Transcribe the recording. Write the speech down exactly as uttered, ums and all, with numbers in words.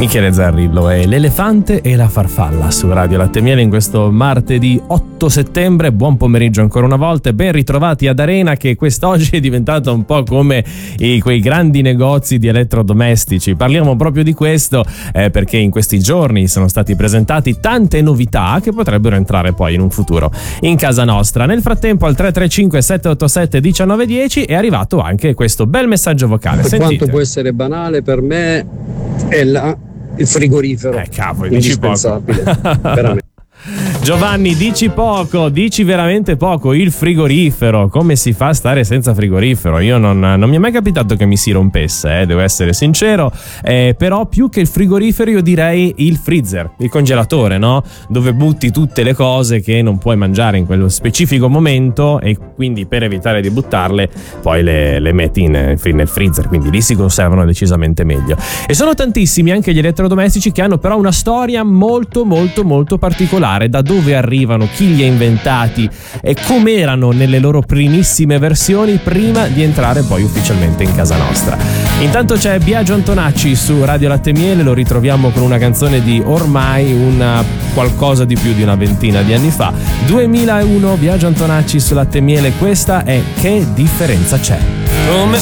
Michele Zarrillo è l'elefante e la farfalla su Radio Latte e Miele in questo martedì otto settembre. Buon pomeriggio ancora una volta e ben ritrovati ad Arena, che quest'oggi è diventata un po' come i, quei grandi negozi di elettrodomestici. Parliamo proprio di questo eh, perché in questi giorni sono stati presentati tante novità che potrebbero entrare poi in un futuro in casa nostra. Nel frattempo al tre tre cinque sette otto sette uno nove uno zero è arrivato anche questo bel messaggio vocale. Per Sentite. quanto può essere banale, per me è la, il frigorifero. Eh cavolo, dici poco. Indispensabile, veramente. Giovanni, dici poco, dici veramente poco. Il frigorifero, come si fa a stare senza frigorifero? Io non, non mi è mai capitato che mi si rompesse, eh, devo essere sincero, eh, però più che il frigorifero io direi il freezer, il congelatore, no? Dove butti tutte le cose che non puoi mangiare in quello specifico momento e quindi per evitare di buttarle poi le, le metti in, nel freezer, quindi lì si conservano decisamente meglio. E sono tantissimi anche gli elettrodomestici che hanno però una storia molto molto molto particolare. Da dove arrivano, chi li ha inventati e com'erano nelle loro primissime versioni prima di entrare poi ufficialmente in casa nostra. Intanto c'è Biagio Antonacci su Radio Latte e Miele, lo ritroviamo con una canzone di ormai una qualcosa di più di una ventina di anni fa, duemilauno. Biagio Antonacci su Latte e Miele, questa è Che differenza c'è. Come